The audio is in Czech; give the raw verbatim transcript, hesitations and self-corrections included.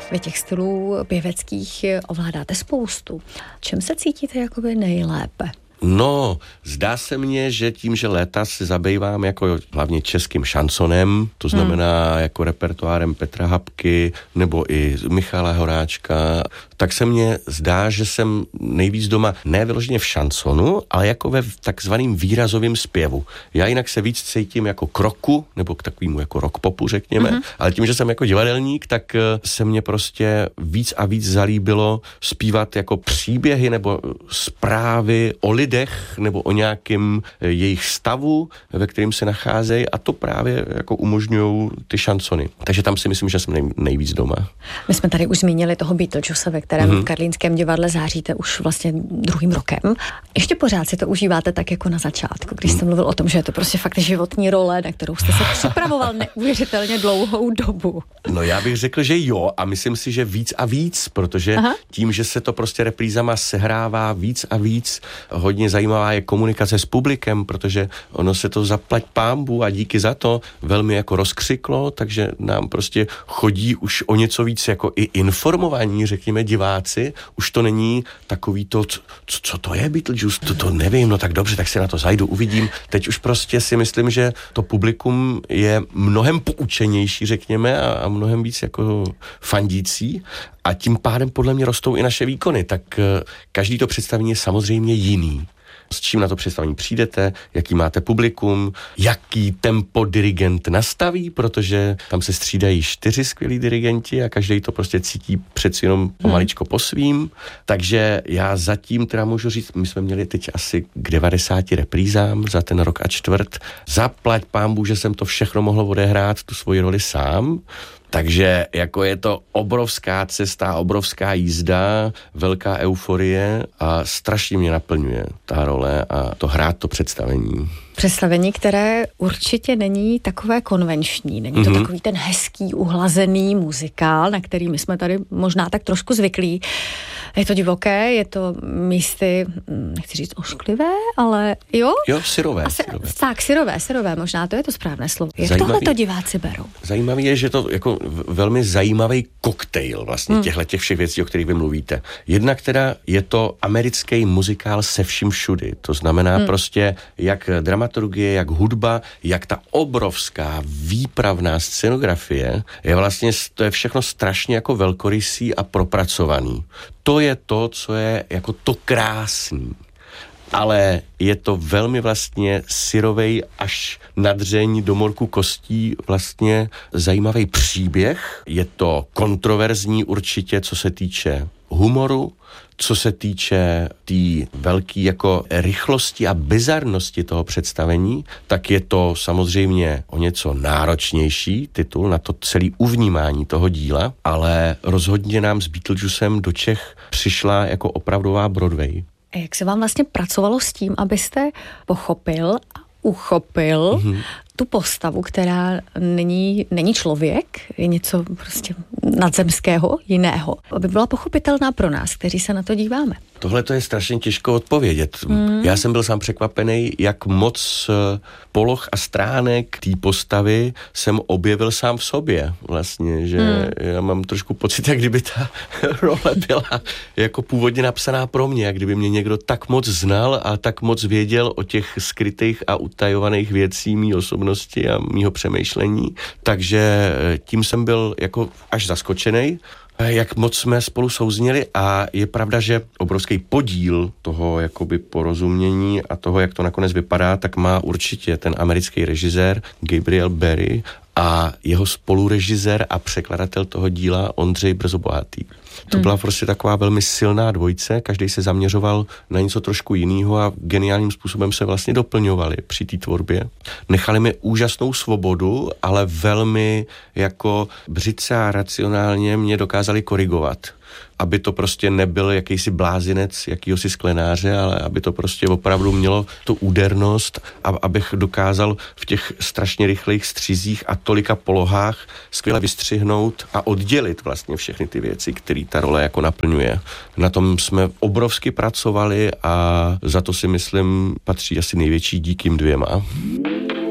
Vy těch stylů pěveckých ovládáte spoustu. Čem se cítíte jakoby nejlépe? No, zdá se mně, že tím, že léta se zabývám jako hlavně českým šansonem, to znamená hmm. jako repertoárem Petra Habky nebo i Michala Horáčka, tak se mně zdá, že jsem nejvíc doma ne vyloženě v šansonu, ale jako ve takzvaným výrazovým zpěvu. Já jinak se víc cítím jako k rocku, nebo k takovému jako rock popu, řekněme, hmm. ale tím, že jsem jako divadelník, tak se mně prostě víc a víc zalíbilo zpívat jako příběhy nebo zprávy o lidech, nebo o nějakém jejich stavu, ve kterém se nacházejí, a to právě jako umožňují ty šansony. Takže tam si myslím, že jsem nej, nejvíc doma. My jsme tady už zmínili toho Beetlejuice, ve kterém mm-hmm. v Karlínském divadle záříte už vlastně druhým rokem. Ještě pořád si to užíváte tak jako na začátku, když jste mluvil o tom, že je to prostě fakt životní role, na kterou jste se připravoval neuvěřitelně dlouhou dobu. No já bych řekl, že jo, a myslím si, že víc a víc, protože Aha. tím, že se to prostě reprízama sehrává víc a víc, hodně zajímavá je komunikace s publikem, protože ono se to zaplať pánbu a díky za to velmi jako rozkřiklo, takže nám prostě chodí už o něco víc jako i informovaní, řekněme, diváci. Už to není takový to, co, co to je Beetlejuice, to, to nevím, no tak dobře, tak se na to zajdu, uvidím. Teď už prostě si myslím, že to publikum je mnohem poučenější, řekněme, a, a mnohem víc jako fandící. A tím pádem podle mě rostou i naše výkony, tak každý to představení je samozřejmě jiný. S čím na to představení přijdete, jaký máte publikum, jaký tempo dirigent nastaví, protože tam se střídají čtyři skvělí dirigenti a každý to prostě cítí přeci jenom pomaličko po svým. Takže já zatím teda můžu říct, my jsme měli teď asi k devadesáti reprízám za ten rok a čtvrt. Zaplať pánbůh, že jsem to všechno mohl odehrát, tu svoji roli sám. Takže jako je to obrovská cesta, obrovská jízda, velká euforie a strašně mě naplňuje ta role a to hrát to představení. Představení, které určitě není takové konvenční. Není to mm-hmm. takový ten hezký, uhlazený muzikál, na který my jsme tady možná tak trošku zvyklí. Je to divoké, je to místy, nechci říct ošklivé, ale jo? Jo, syrové. Asi, syrové. Tak, syrové, syrové, možná to je to správné slovo. Jak Zajímavý, tohle to diváci berou? Zajímavý je, že to jako velmi zajímavý koktejl vlastně hmm. těchto těch všech věcí, o kterých vy mluvíte. Jednak teda je to americký muzikál se vším všudy. To znamená hmm. prostě jak dramaturgie, jak hudba, jak ta obrovská výpravná scenografie je vlastně, to je všechno strašně jako velkorysý a propracovaný. To je to, co je jako to krásný. Ale je to velmi vlastně syrovej až na dřeň do morku kostí vlastně zajímavý příběh. Je to kontroverzní určitě, co se týče humoru, co se týče té tý velké jako rychlosti a bizarnosti toho představení, tak je to samozřejmě o něco náročnější titul na to celé uvnímání toho díla, ale rozhodně nám s Beetlejuicem do Čech přišla jako opravdová Broadway. A jak se vám vlastně pracovalo s tím, abyste pochopil a uchopil mm-hmm. tu postavu, která není, není člověk, je něco prostě nadzemského, jiného, aby byla pochopitelná pro nás, kteří se na to díváme? Tohle to je strašně těžko odpovědět. Mm. Já jsem byl sám překvapený, jak moc poloh a stránek té postavy jsem objevil sám v sobě. Vlastně, že mm. já mám trošku pocit, jak kdyby ta role byla jako původně napsaná pro mě, jak kdyby mě někdo tak moc znal a tak moc věděl o těch skrytých a utajovaných věcí mý osobnosti a mýho přemýšlení. Takže tím jsem byl jako až zaskočenej, jak moc jsme spolu souzněli, a je pravda, že obrovský podíl toho jakoby porozumění a toho, jak to nakonec vypadá, tak má určitě ten americký režisér Gabriel Byrne a jeho spolurežisér a překladatel toho díla Ondřej Brzobohatý. To byla prostě taková velmi silná dvojice, každý se zaměřoval na něco trošku jiného a geniálním způsobem se vlastně doplňovali při té tvorbě. Nechali mi úžasnou svobodu, ale velmi jako břitce a racionálně mě dokázali korigovat. Aby to prostě nebyl jakýsi blázinec jakýhosi sklenáře, ale aby to prostě opravdu mělo tu údernost, a abych dokázal v těch strašně rychlých střizích a tolika polohách skvěle vystřihnout a oddělit vlastně všechny ty věci, které ta role jako naplňuje. Na tom jsme obrovsky pracovali a za to si myslím patří asi největší dík jim dvěma.